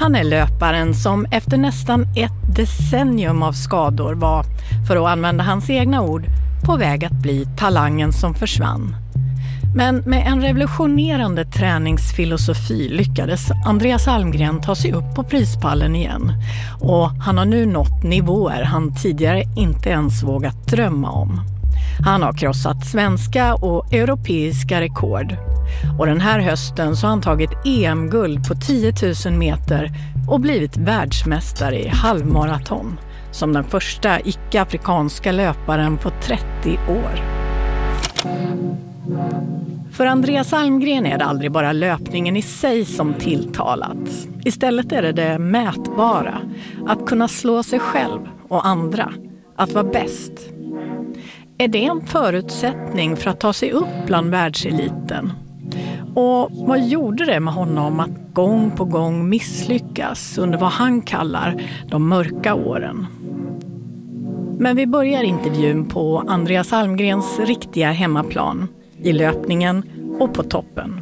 Han är löparen som efter nästan ett decennium av skador var, för att använda hans egna ord, på väg att bli talangen som försvann. Men med en revolutionerande träningsfilosofi lyckades Andreas Almgren ta sig upp på prispallen igen. Och han har nu nått nivåer han tidigare inte ens vågat drömma om. Han har krossat svenska och europeiska rekord. Och den här hösten så har han tagit EM-guld på 10 000 meter och blivit världsmästare i halvmaraton. Som den första icke-afrikanska löparen på 30 år. För Andreas Almgren är det aldrig bara löpningen i sig som tilltalat. Istället är det mätbara. Att kunna slå sig själv och andra. Att vara bäst. Är det en förutsättning för att ta sig upp bland världseliten? Och vad gjorde det med honom att gång på gång misslyckas under vad han kallar de mörka åren? Men vi börjar intervjun på Andreas Almgrens riktiga hemmaplan, i löpningen och på toppen.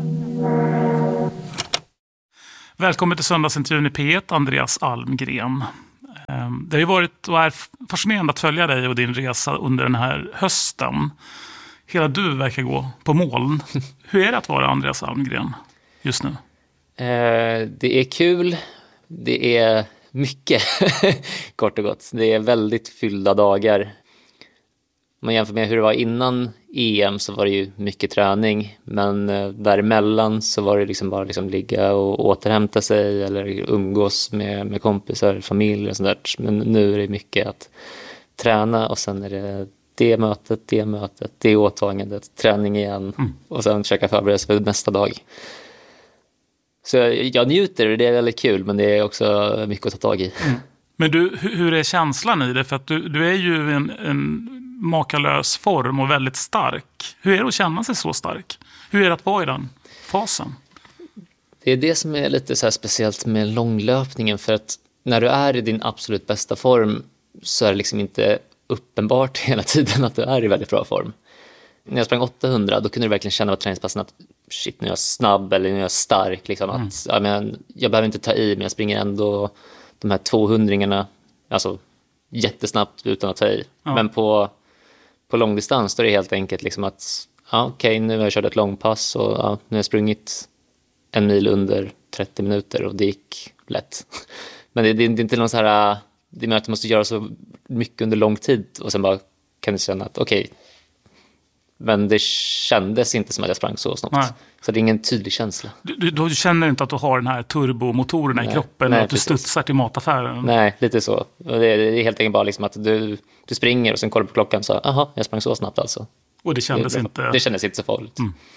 Välkommen till söndagsintervjun i P1, Andreas Almgren. Det har ju varit och är fascinerande att följa dig och din resa under den här hösten. Hela du verkar gå på moln. Hur är det att vara Andreas Almgren just nu? Det är kul. Det är mycket, kort och gott. Det är väldigt fyllda dagar. Om man jämför med hur det var innan EM så var det ju mycket träning. Men däremellan så var det liksom bara ligga och återhämta sig eller umgås med kompisar, familj och sånt där. Men nu är det mycket att träna och sen är det mötet, det åtagandet, träning igen och sen försöka förbereda sig för nästa dag. Så jag njuter och det är väldigt kul, men det är också mycket att ta tag i. Men du, hur är känslan i det? För att du är ju en makalös form och väldigt stark. Hur är det att känna sig så stark? Hur är det att vara i den fasen? Det är det som är lite så här speciellt med långlöpningen, för att när du är i din absolut bästa form så är det liksom inte uppenbart hela tiden att du är i väldigt bra form. När jag sprang 800 då kunde du verkligen känna på träningspassen att shit, nu är jag snabb eller nu är jag stark. Liksom, att, jag behöver inte ta i, men jag springer ändå de här 200-ringarna alltså, jättesnabbt utan att ta i. Ja. Men på långdistans då är det helt enkelt liksom att okej, nu har jag kört ett långpass och nu har jag sprungit 1 mil under 30 minuter och det gick lätt. Men det är inte någon så här, det är att du måste göra så mycket under lång tid och sen bara kan du känna att okej, men det kändes inte som att jag sprang så snabbt. Nej. Så det är ingen tydlig känsla. Du känner inte att du har den här turbomotorerna i kroppen och att du studsar till mataffären? Nej, lite så. Och det är helt enkelt bara liksom att du springer och sen kollar på klockan så jag sprang så snabbt alltså. Och det kändes inte... Det kändes inte så farligt.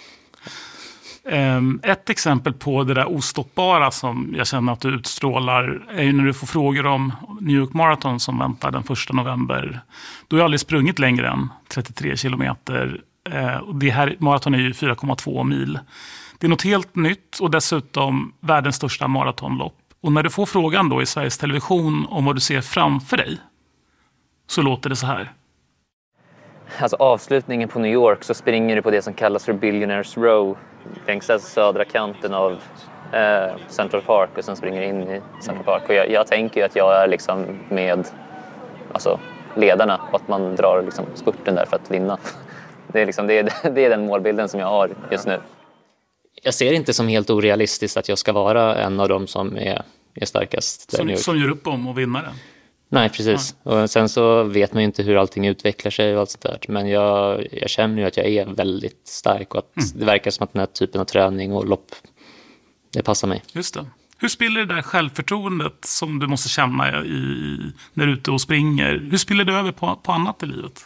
Ett exempel på det där ostoppbara som jag känner att du utstrålar är ju när du får frågor om New York Marathon som väntar den 1 november. Du har aldrig sprungit längre än 33 kilometer. Och det här maraton är ju 4,2 mil. Det är något helt nytt och dessutom världens största maratonlopp. Och när du får frågan då i Sveriges Television om vad du ser framför dig så låter det så här. Alltså avslutningen på New York så springer du på det som kallas för Billionaires Row längs den södra kanten av Central Park och sen springer in i Central Park. Och jag tänker ju att jag är liksom med ledarna och att man drar liksom spurten där för att vinna. Det är den målbilden som jag har just nu. Jag ser inte som helt orealistiskt att jag ska vara en av dem som är starkast. Som gör upp om att vinna den? Nej, precis. Ja. Och sen så vet man ju inte hur allting utvecklar sig och allt sånt där. Men jag känner ju att jag är väldigt stark och att det verkar som att den här typen av träning och lopp, det passar mig. Just det. Hur spiller det där självförtroendet som du måste känna när du är ute och springer? Hur spiller det över på annat i livet?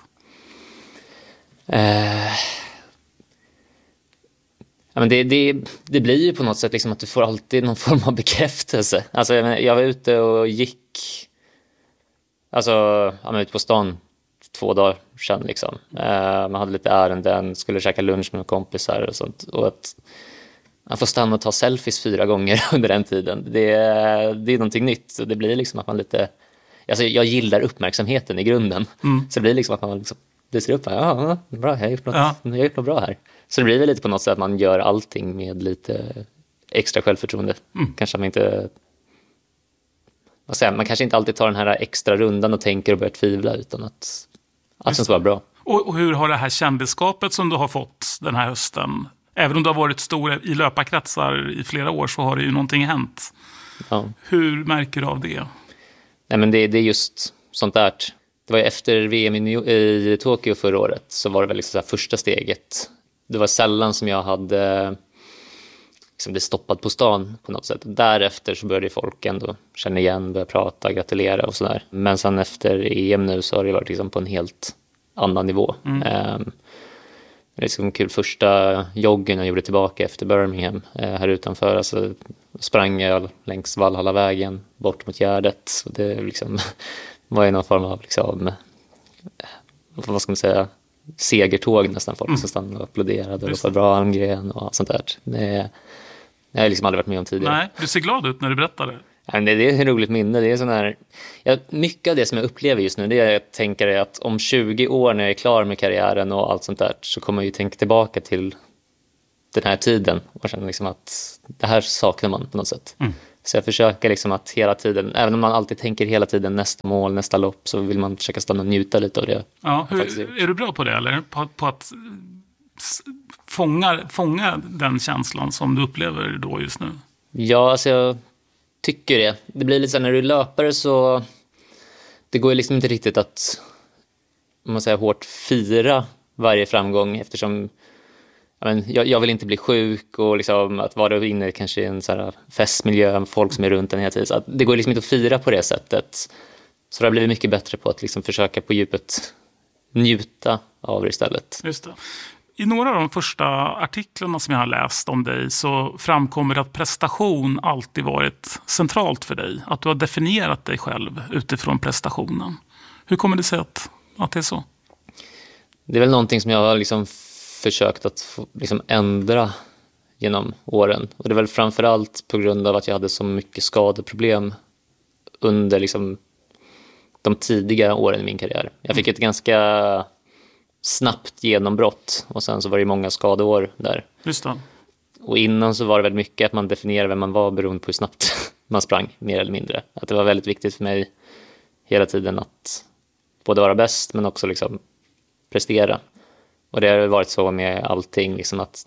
Men det blir ju på något sätt liksom att du får alltid någon form av bekräftelse. Alltså jag var ute och gick ute på stan 2 dagar sedan liksom. Man hade lite ärenden, skulle käka lunch med kompisar och sånt. Och att man får stanna och ta selfies 4 gånger under den tiden. Det är någonting nytt. Och det blir liksom att man lite... Alltså jag gillar uppmärksamheten i grunden. Så det blir liksom att man liksom dyser upp. Bra, jag har gjort något bra här. Så det blir väl lite på något sätt att man gör allting med lite extra självförtroende. Kanske man inte man kanske inte alltid tar den här extra rundan och tänker och börjar tvivla, utan att det ska vara bra. Och hur har det här kändisskapet som du har fått den här hösten, även om du har varit stor i löparkretsar i flera år, så har det ju någonting hänt. Ja. Hur märker du av det? Nej, men det är just sånt där. Det var ju efter VM i Tokyo förra året, så var det väl liksom så här första steget. Det var sällan som jag hade liksom blivit stoppad på stan på något sätt. Därefter så började folk ändå känna igen, börja prata, gratulera och sådär. Men sen efter EM nu så har det varit liksom på en helt annan nivå. Det är liksom kul, första joggen jag gjorde tillbaka efter Birmingham här utanför. Alltså sprang jag längs Valhalla-vägen bort mot Gärdet. Och det liksom var ju någon form av liksom, vad ska man säga, segertåg nästan. Folk som stannade och applåderade och ropade bra Almgren och sånt där. Det har jag liksom aldrig varit med om tidigare. Nej, du ser glad ut när du berättar det. Ja, det är ett roligt minne. Det är sån här, mycket av det som jag upplever just nu, det är att jag tänker att om 20 år när jag är klar med karriären och allt sånt där, så kommer jag ju tänka tillbaka till den här tiden och känna liksom att det här saknar man på något sätt. Så jag försöker liksom att hela tiden, även om man alltid tänker hela tiden nästa mål, nästa lopp, så vill man försöka stanna och njuta lite av det. Ja, är du bra på det, eller? På att fånga den känslan som du upplever då just nu? Ja, alltså jag tycker det. Det blir lite så när du är löpare, så det går ju liksom inte riktigt att, om man säger, hårt fira varje framgång, eftersom jag vill inte bli sjuk och liksom att vara inne kanske i en så här festmiljö med folk som är runt en hela tiden. Så att det går liksom inte att fira på det sättet. Så det har blivit mycket bättre på att liksom försöka på djupet njuta av det istället. Just det. I några av de första artiklarna som jag har läst om dig så framkommer att prestation alltid varit centralt för dig. Att du har definierat dig själv utifrån prestationen. Hur kommer det sig att det är så? Det är väl någonting som jag har liksom försökt att liksom ändra genom åren. Och det är väl framförallt på grund av att jag hade så mycket skadeproblem under liksom de tidiga åren i min karriär. Jag fick ett ganska snabbt genombrott och sen så var det många skadeår där. Just det. Och innan så var det väldigt mycket att man definierade vem man var beroende på hur snabbt man sprang, mer eller mindre. Att det var väldigt viktigt för mig hela tiden att både vara bäst men också liksom prestera. Och det har varit så med allting, liksom att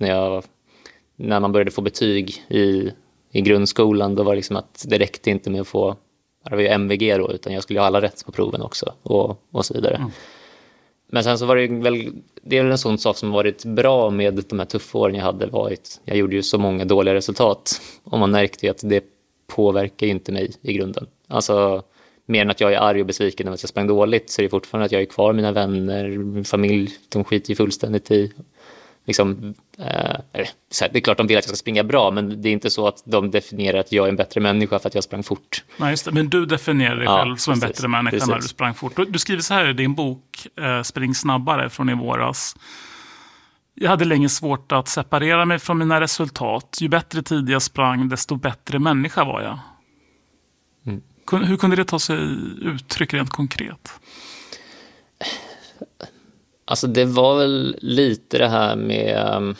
när man började få betyg i grundskolan, då var det liksom att det räckte inte med att få, det var ju MVG då, utan jag skulle ha alla rätt på proven också och så vidare. Men sen så var det är väl en sån sak som varit bra med de här tuffa åren jag hade varit. Jag gjorde ju så många dåliga resultat och man märkte ju att det påverkar ju inte mig i grunden. Alltså mer än att jag är arg och besviken över att jag sprang dåligt, så är det fortfarande att jag är kvar mina vänner, min familj, de skiter ju fullständigt i. Liksom, det är klart de vill att jag ska springa bra, men det är inte så att de definierar att jag är en bättre människa för att jag sprang fort. Nej, just det. Men du definierar dig själv som en bättre människa när du sprang fort. Du skriver så här i din bok Spring snabbare från i våras. Jag hade länge svårt att separera mig från mina resultat. Ju bättre tid jag sprang, desto bättre människa var jag. Hur kunde det ta sig uttryck rent konkret? Alltså det var väl lite det här med,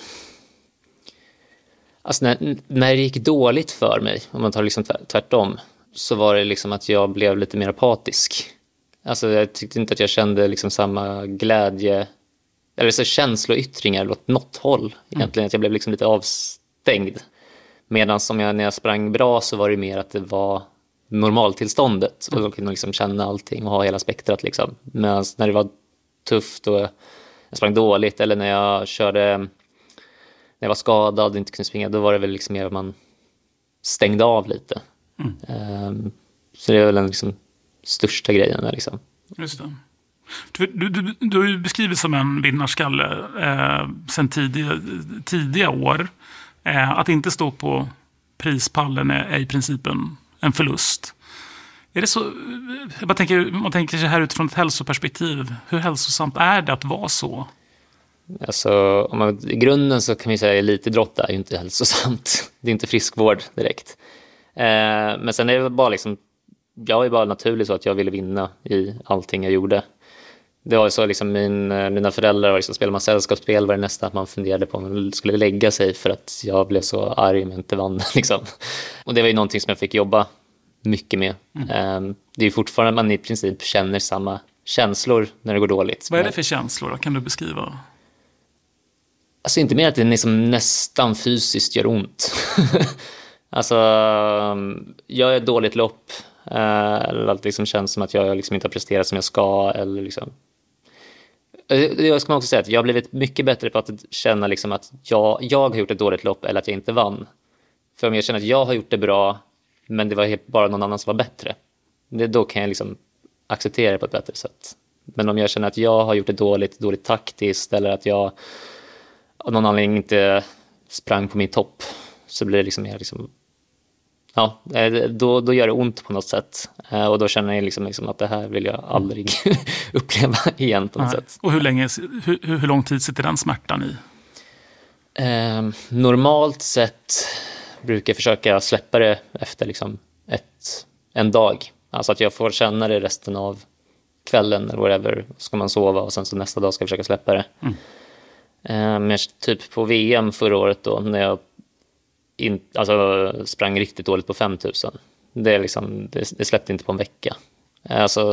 alltså när det gick dåligt för mig, om man tar liksom tvärtom, så var det liksom att jag blev lite mer apatisk. Alltså jag tyckte inte att jag kände liksom samma glädje eller så känsloyttringar åt något håll egentligen, att jag blev liksom lite avstängd. Medan när jag sprang bra så var det mer att det var normaltillståndet och jag kunde liksom känna allting och ha hela spektrat liksom. Men när det var tufft och jag sprang dåligt, eller när jag var skadad och inte kunde springa, då var det väl liksom mer att man stängde av lite. Så det är väl den liksom största grejen där liksom. Just det. Du har ju beskrivit som en vinnarskalle sen tidiga år. Att inte stå på prispallen är i princip en förlust. Är det så? Man tänker sig här utifrån ett hälsoperspektiv. Hur hälsosamt är det att vara så? Alltså, i grunden så kan vi säga att elitidrott är ju inte hälsosamt. Det är inte friskvård direkt. Men sen är det bara liksom, jag är bara naturligt så att jag ville vinna i allting jag gjorde. Det var så liksom mina föräldrar liksom, spelade man sällskapsspel, var det nästan att man funderade på om man skulle lägga sig för att jag blev så arg men inte vann liksom. Och det var ju någonting som jag fick jobba mycket med. Det är fortfarande att man i princip känner samma känslor när det går dåligt. Vad är det för känslor då? Kan du beskriva? Alltså inte mer att det liksom nästan fysiskt gör ont. Alltså, jag är ett dåligt lopp. Eller att det liksom känns som att jag liksom inte har presterat som jag ska. Eller liksom. Jag ska också säga att jag har blivit mycket bättre på att känna liksom att jag har gjort ett dåligt lopp eller att jag inte vann. För om jag känner att jag har gjort det bra men det var bara någon annan som var bättre. Då kan jag liksom acceptera det på ett bättre sätt. Men om jag känner att jag har gjort det dåligt taktiskt eller att jag av någon anledning inte sprang på min topp, så blir det liksom mer liksom, ja, då gör det ont på något sätt. Och då känner jag liksom att det här vill jag aldrig uppleva igen på något sätt. Och hur lång tid sitter den smärtan i? Normalt sett brukar jag försöka släppa det efter liksom en dag. Alltså att jag får känna det resten av kvällen eller whatever. Så ska man sova och sen så nästa dag ska jag försöka släppa det. Men typ på VM förra året då, när jag sprang riktigt dåligt på 5000. Det släppte inte på en vecka. Alltså